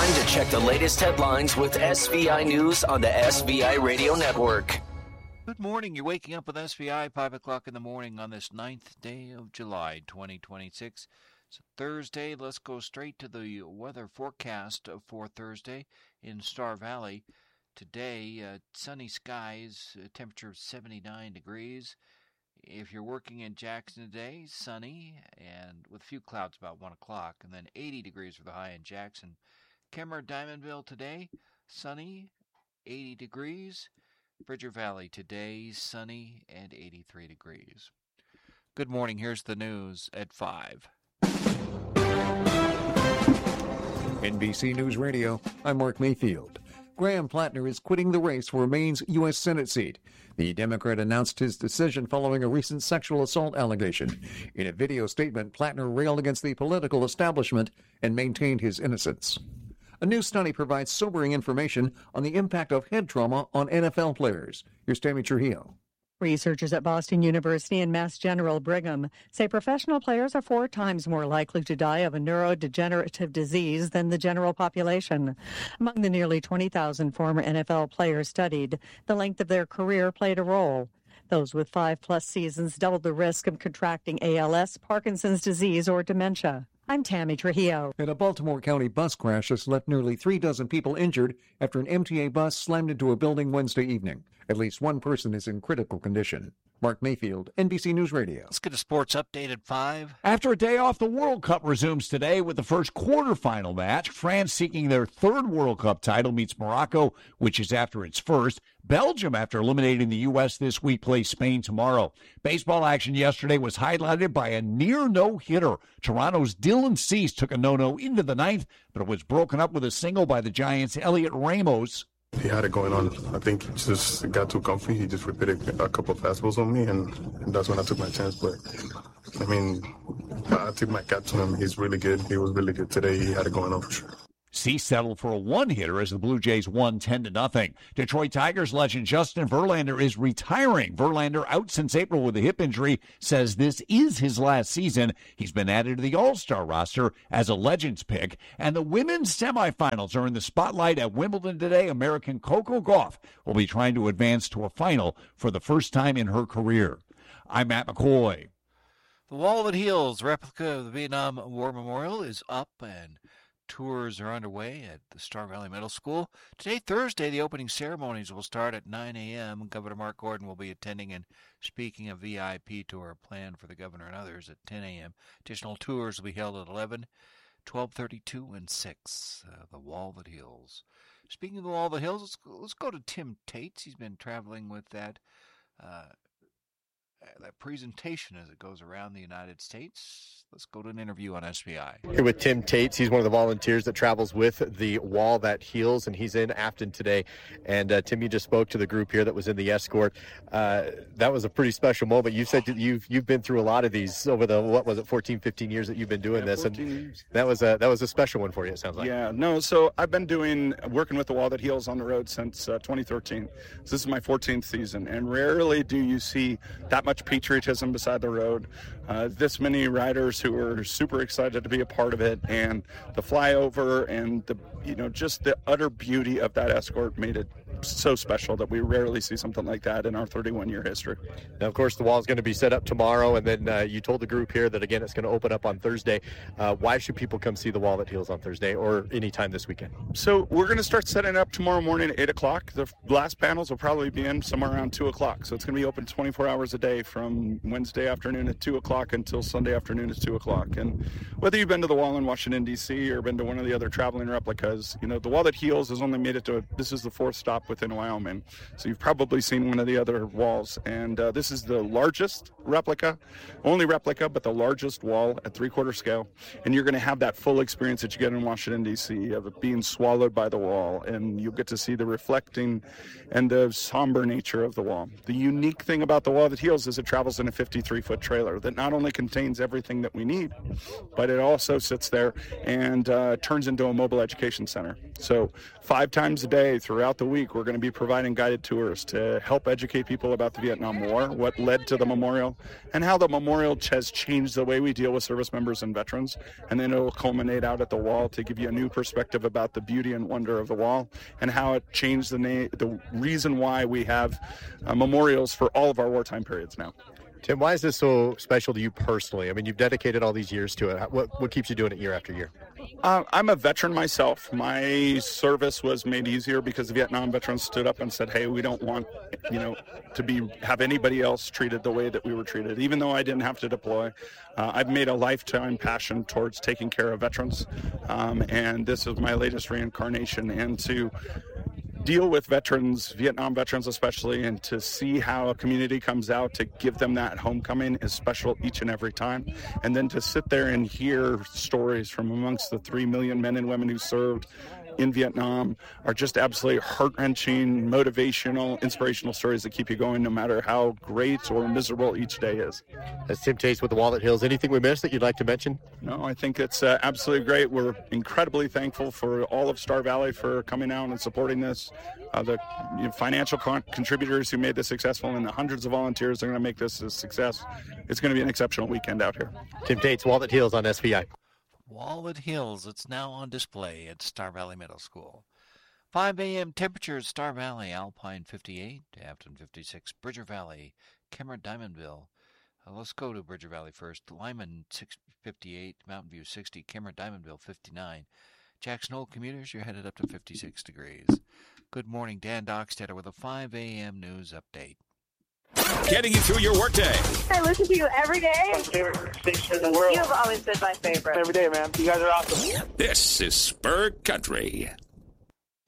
Time to check the latest headlines with SVI News on the SVI Radio Network. Good morning. You're waking up with SVI, 5 o'clock in the morning on this 9th day of July, 2026. It's Thursday. Let's go straight to the weather forecast for Thursday in Star Valley. Today, sunny skies, temperature of 79 degrees. If you're working in Jackson today, sunny and with a few clouds about 1 o'clock, and then 80 degrees for the high in Jackson. Kemmer, Diamondville today, sunny, 80 degrees. Bridger Valley today, sunny and 83 degrees. Good morning. Here's the news at 5. NBC News Radio, I'm Mark Mayfield. Graham Plattner is quitting the race for Maine's U.S. Senate seat. The Democrat announced his decision following a recent sexual assault allegation. In a video statement, Plattner railed against the political establishment and maintained his innocence. A new study provides sobering information on the impact of head trauma on NFL players. Here's Tammy Trujillo. Researchers at Boston University and Mass General Brigham say professional players are 4 times more likely to die of a neurodegenerative disease than the general population. Among the nearly 20,000 former NFL players studied, the length of their career played a role. Those with 5+ seasons doubled the risk of contracting ALS, Parkinson's disease, or dementia. I'm Tammy Trujillo. And a Baltimore County bus crash has left nearly 3 dozen people injured after an MTA bus slammed into a building Wednesday evening. At least one person is in critical condition. Mark Mayfield, NBC News Radio. Let's get a sports update at 5. After a day off, the World Cup resumes today with the first quarterfinal match. France, seeking their 3rd World Cup title, meets Morocco, which is after its first. Belgium, after eliminating the U.S. this week, plays Spain tomorrow. Baseball action yesterday was highlighted by a near no-hitter. Toronto's Dylan Cease took a no-no into the 9th, but it was broken up with a single by the Giants' Elliot Ramos. He had it going on. I think he just got too comfy. He just repeated a couple of fastballs on me, and that's when I took my chance. But, I mean, I took my cap to him. He's really good. He was really good today. He had it going on for sure. Cease settled for a one-hitter as the Blue Jays won 10-0. Detroit Tigers legend Justin Verlander is retiring. Verlander, out since April with a hip injury, says this is his last season. He's been added to the All-Star roster as a Legends pick. And the women's semifinals are in the spotlight at Wimbledon today. American Coco Gauff will be trying to advance to a final for the first time in her career. I'm Matt McCoy. The Wall That Heals replica of the Vietnam War Memorial is up, and tours are underway at the Star Valley Middle School. Today, Thursday, the opening ceremonies will start at 9 a.m. Governor Mark Gordon will be attending and speaking a VIP tour planned for the governor and others at 10 a.m. Additional tours will be held at 11, 12:32, and 6. The Wall That Heals. Speaking of the Wall That Heals, let's go to Tim Tates. He's been traveling with that presentation as it goes around the United States. Let's go to an interview on SVI. Here with Tim Tates. He's one of the volunteers that travels with the Wall That Heals, and he's in Afton today. And Tim, you just spoke to the group here that was in the escort. That was a pretty special moment. You said that you've been through a lot of these over the 14, 15 years that you've been doing this, and years. that was a special one for you. It sounds like. Yeah, no. So I've been working with the Wall That Heals on the road since 2013. So this is my 14th season, and rarely do you see that much patriotism beside the road. This many riders who are super excited to be a part of it, and the flyover and just the utter beauty of that escort made it so special that we rarely see something like that in our 31-year history. Now, of course, the wall is going to be set up tomorrow, and then you told the group here that, again, it's going to open up on Thursday. Why should people come see the Wall That Heals on Thursday or anytime this weekend? So we're going to start setting up tomorrow morning at 8 o'clock. The last panels will probably be in somewhere around 2 o'clock. So it's going to be open 24 hours a day from Wednesday afternoon at 2 o'clock until Sunday afternoon at 2 o'clock. And whether you've been to the wall in Washington, D.C. or been to one of the other traveling replicas, the Wall That Heals has only made it to this is the 4th stop within Wyoming. So you've probably seen one of the other walls. And this is the largest replica, only replica, but the largest wall at 3/4 scale. And you're going to have that full experience that you get in Washington, D.C. of it being swallowed by the wall. And you'll get to see the reflecting and the somber nature of the wall. The unique thing about the Wall That Heals travels is it travels in a 53-foot trailer that not only contains everything that we need, but it also sits there and turns into a mobile education center. So 5 times a day throughout the week, we're going to be providing guided tours to help educate people about the Vietnam War, what led to the memorial, and how the memorial has changed the way we deal with service members and veterans. And then it will culminate out at the wall to give you a new perspective about the beauty and wonder of the wall and how it changed the reason why we have memorials for all of our wartime periods now. Tim, why is this so special to you personally? I mean, you've dedicated all these years to it. What keeps you doing it year after year? I'm a veteran myself. My service was made easier because the Vietnam veterans stood up and said, hey, we don't want, to have anybody else treated the way that we were treated. Even though I didn't have to deploy, I've made a lifetime passion towards taking care of veterans. And this is my latest reincarnation. And to deal with veterans, Vietnam veterans especially, and to see how a community comes out to give them that homecoming is special each and every time. And then to sit there and hear stories from amongst the 3 million men and women who served in Vietnam are just absolutely heart-wrenching, motivational, inspirational stories that keep you going no matter how great or miserable each day is. That's Tim Taitz with the Walnut Hills. Anything we missed that you'd like to mention? No, I think it's absolutely great. We're incredibly thankful for all of Star Valley for coming out and supporting this. The financial contributors who made this successful and the hundreds of volunteers that are going to make this a success. It's going to be an exceptional weekend out here. Tim Taitz, Walnut Hills on SVI. Walnut Hills, it's now on display at Star Valley Middle School. 5 a.m. temperature at Star Valley, Alpine 58, Afton 56, Bridger Valley, Kemmer Diamondville. Let's go to Bridger Valley first. Lyman 58, Mountain View 60, Kemmer Diamondville 59. Jackson Hole commuters, you're headed up to 56 degrees. Good morning, Dan Dockstetter with a 5 a.m. news update. Getting you through your workday. I listen to you every day. My favorite station in the world. You have always been my favorite. Every day, man. You guys are awesome. This is Spur Country.